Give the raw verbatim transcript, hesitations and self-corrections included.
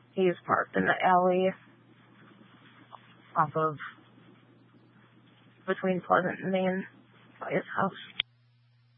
He's parked in the alley off of between Pleasant and Main by his house.